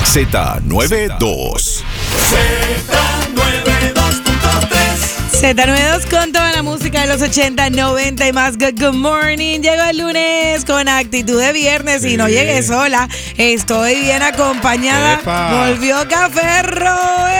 Z92. Z92 con toda la música de los 80, 90 y más. Good morning. Llegó el lunes con actitud de viernes y no llegué sola. Estoy bien acompañada. ¡Epa! Volvió Caferro.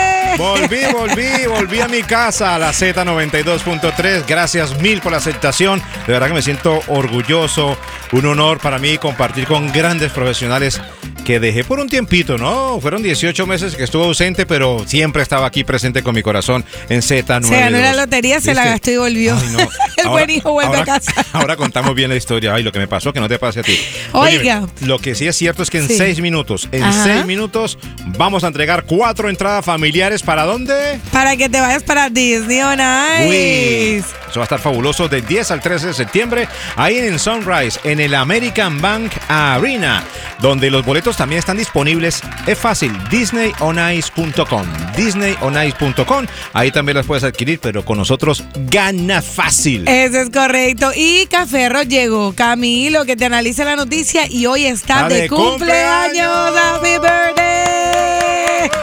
Volví a mi casa, a la Z92.3. Gracias mil por la aceptación. De verdad que me siento orgulloso. Un honor para mí compartir con grandes profesionales que dejé por un tiempito, ¿no? Fueron 18 meses que estuve ausente, pero siempre estaba aquí presente con mi corazón en Z92. Se ganó la lotería, ¿Viste? se la gastó y volvió. Ay, no. El buen hijo vuelve a casa. Ahora contamos bien la historia. Ay, lo que me pasó, que no te pase a ti. Oiga. Oye, lo que sí es cierto es que en Sí. 6 minutos, vamos a entregar 4 entradas familiares. ¿Para dónde? Para que te vayas para Disney on Ice. Uy, eso va a estar fabuloso del 10 al 13 de septiembre, ahí en Sunrise, en el American Bank Arena, donde los boletos también están disponibles. Es fácil, disneyonice.com, disneyonice.com, ahí también las puedes adquirir, pero con nosotros gana fácil. Eso es correcto. Y Caferro llegó. Camilo, que te analiza la noticia y hoy está de cumpleaños. ¡Happy birthday!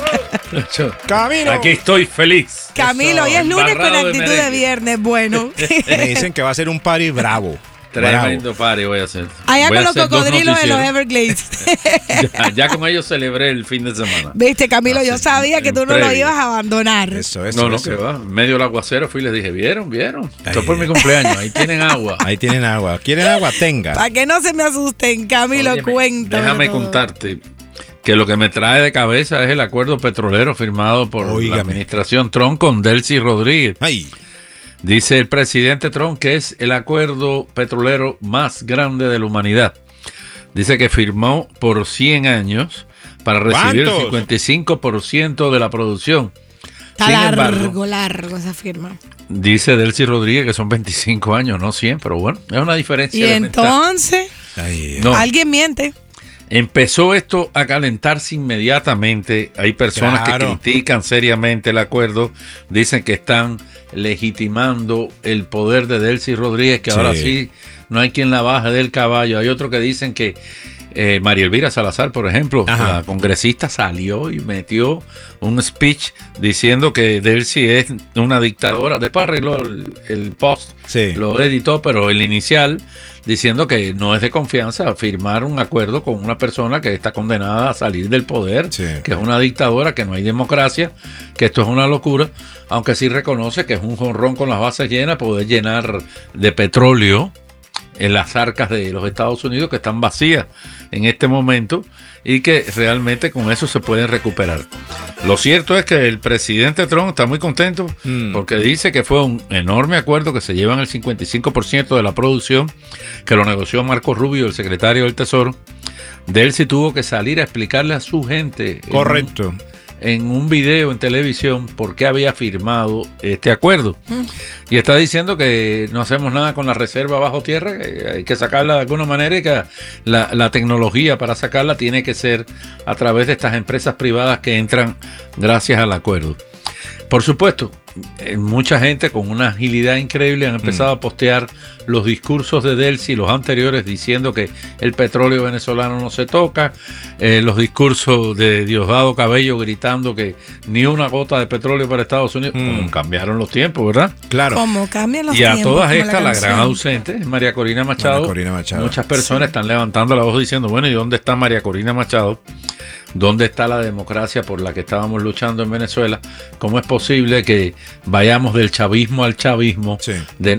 Camilo. Aquí estoy feliz. Camilo, hoy es lunes con Embarrado de actitud de merengue. viernes. Bueno. Me dicen que va a ser un party bravo. Tremendo party voy a hacer. Allá Voy con a los hacer dos cocodrilos de los noticieros. Everglades. Ya con ellos celebré el fin de semana. Viste, Camilo, yo Así, sabía que en tú no lo previo. ibas a abandonar. Eso. No, que va. En medio del aguacero fui y les dije, ¿vieron? Esto es por mi cumpleaños. Ahí tienen agua. Ahí tienen agua. ¿Quieren agua? Tenga. Para que no se me asusten, Camilo, Óyeme, cuéntame. Déjame todo. contarte que lo que me trae de cabeza es el acuerdo petrolero firmado por la Óigame. administración Trump con Delcy Rodríguez. Ay. Dice el presidente Trump que es el acuerdo petrolero más grande de la humanidad. Dice que firmó por 100 años para recibir el ¿Cuántos? 55% de la producción. Está Sin embargo, largo esa firma. dice Delcy Rodríguez que son 25 años, no 100, pero bueno, es una diferencia. Y elemental. entonces, Ay. No. alguien miente. Empezó esto a calentarse inmediatamente. Hay personas Claro. que critican seriamente el acuerdo, dicen que están legitimando el poder de Delcy Rodríguez, que Sí. ahora sí no hay quien la baje del caballo. Hay otros que dicen que María Elvira Salazar, por ejemplo, Ajá. la congresista, salió y metió un speech diciendo que Delcy es una dictadora. Después arregló el post, Sí. lo editó, pero el inicial diciendo que no es de confianza firmar un acuerdo con una persona que está condenada a salir del poder, Sí. que es una dictadora, que no hay democracia, que esto es una locura, aunque sí reconoce que es un jonrón con las bases llenas poder llenar de petróleo en las arcas de los Estados Unidos, que están vacías en este momento y que realmente con eso se pueden recuperar. Lo cierto es que el presidente Trump está muy contento porque dice que fue un enorme acuerdo, que se llevan el 55% de la producción, que lo negoció Marco Rubio, el secretario del Tesoro. Delcy tuvo que salir a explicarle a su gente Correcto. en un video en televisión por qué había firmado este acuerdo. Y está diciendo que no hacemos nada con la reserva bajo tierra, que hay que sacarla de alguna manera y que la tecnología para sacarla tiene que ser a través de estas empresas privadas que entran gracias al acuerdo. Por supuesto, mucha gente con una agilidad increíble han empezado a postear los discursos de Delcy, los anteriores, diciendo que el petróleo venezolano no se toca, los discursos de Diosdado Cabello gritando que ni una gota de petróleo para Estados Unidos. Como cambiaron los tiempos, ¿verdad? Claro. Como cambian los Y a tiempos. todas como estas, la gran canción. ausente es María Corina Machado. María Corina Machado. Muchas personas están levantando la voz diciendo, bueno, ¿y dónde está María Corina Machado? ¿Dónde está la democracia por la que estábamos luchando en Venezuela? ¿Cómo es posible que vayamos del chavismo al chavismo, Sí.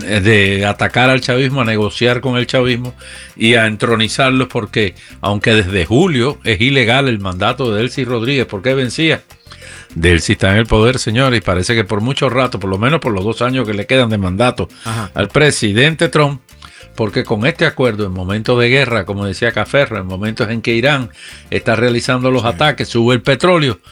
de atacar al chavismo, a negociar con el chavismo y a entronizarlos? Porque aunque desde julio es ilegal el mandato de Delcy Rodríguez, ¿por qué vencía? Delcy está en el poder, señores, y parece que por mucho rato, por lo menos por los 2 años que le quedan de mandato Ajá. al presidente Trump, porque con este acuerdo, en momentos de guerra, como decía Caferro, en momentos en que Irán está realizando los ataques, sube el petróleo,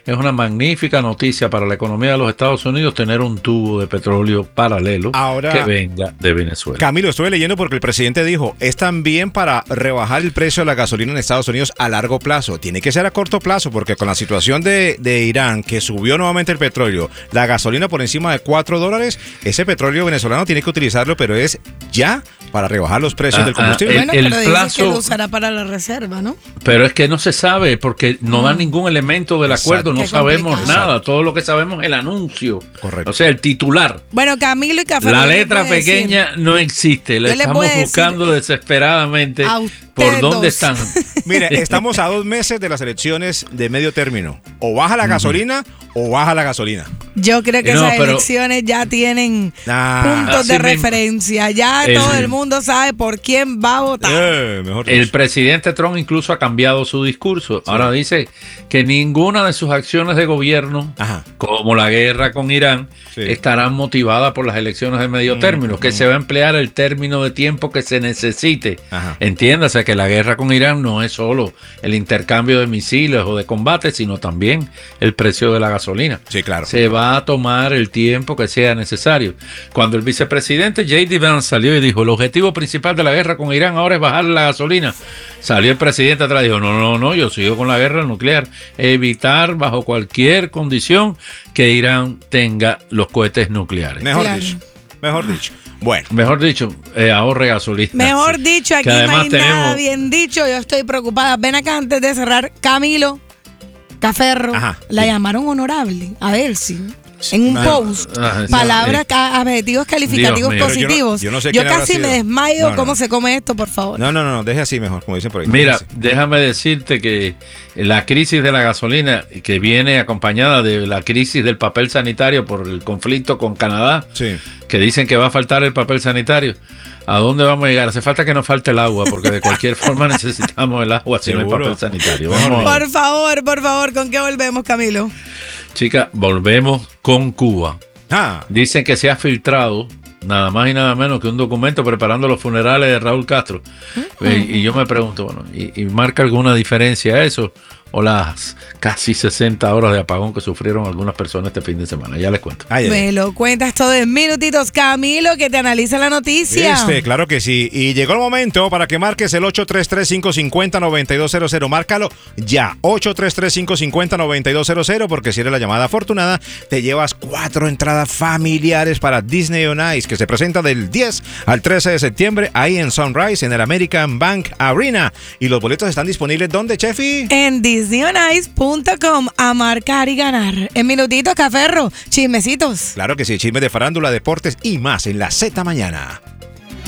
es una magnífica noticia para la economía de los Estados Unidos tener un tubo de petróleo paralelo que venga de Venezuela. Camilo, estuve leyendo porque el presidente dijo, es también para rebajar el precio de la gasolina en Estados Unidos a largo plazo. Tiene que ser a corto plazo porque con la situación de Irán, que subió nuevamente el petróleo, la gasolina por encima de $4, ese petróleo venezolano tiene que utilizarlo, pero es ya para rebajar los precios del combustible. Bueno, pero dice que lo usará para la reserva, ¿no? Pero es que no se sabe porque no dan ningún elemento del acuerdo, no sabemos nada. Todo lo que sabemos es el anuncio. Correcto. O sea, el titular. Bueno, Camilo y Café. La letra pequeña no existe. La estamos buscando desesperadamente por dónde están. Mire, estamos a 2 meses de las elecciones de medio término. O baja la gasolina o baja la gasolina. Yo creo que esas elecciones ya tienen puntos de referencia. Ya todo el mundo sabe por quién va a votar. El presidente Trump incluso ha cambiado su discurso. Sí. Ahora dice que ninguna de sus acciones de gobierno, como la guerra con Irán, estarán motivadas por las elecciones de medio término, que se va a emplear el término de tiempo que se necesite. Entiéndase que la guerra con Irán no es solo el intercambio de misiles o de combate, sino también el precio de la gasolina. Sí, claro. Se va a tomar el tiempo que sea necesario. Cuando el vicepresidente J.D. Vance salió y dijo, el objetivo principal de la guerra con Irán ahora es bajar la gasolina, salió el presidente atrás y dijo, no, yo sigo con la guerra nuclear. Evitar bajo cualquier condición que Irán tenga los cohetes nucleares. Mejor dicho. Bueno. Mejor dicho, ahorre gasolina. Mejor dicho, aquí no hay nada bien dicho. Yo estoy preocupada. Ven acá antes de cerrar. Camilo Caferro, la llamaron honorable. A ver si... En un post, palabras, adjetivos calificativos positivos. Yo casi me desmayo. ¿Cómo se come esto, por favor? No, deje así mejor, como dicen por ahí. Mira, déjame decirte que la crisis de la gasolina, que viene acompañada de la crisis del papel sanitario por el conflicto con Canadá, que dicen que va a faltar el papel sanitario. ¿A dónde vamos a llegar? Hace falta que nos falte el agua, porque de cualquier forma necesitamos el agua si no hay papel sanitario. Por favor, ¿con qué volvemos, Camilo? Chicas, volvemos con Cuba. Dicen que se ha filtrado nada más y nada menos que un documento preparando los funerales de Raúl Castro. Y yo me pregunto, bueno, ¿y marca alguna diferencia eso? O las casi 60 horas de apagón que sufrieron algunas personas este fin de semana. Ya les cuento. Me lo cuentas todo en minutitos, Camilo, que te analiza la noticia. Claro que sí. Y llegó el momento para que marques el 833-550-9200. Márcalo ya, 833-550-9200, porque si eres la llamada afortunada, te llevas 4 entradas familiares para Disney on Ice, que se presenta del 10 al 13 de septiembre ahí en Sunrise, en el American Bank Arena. Y los boletos están disponibles, ¿dónde, Chefi? En DisneyOnIce.com, a marcar y ganar. En minutitos, Caferro, chismecitos. Claro que sí, chismes de farándula, deportes y más en la Z Mañana.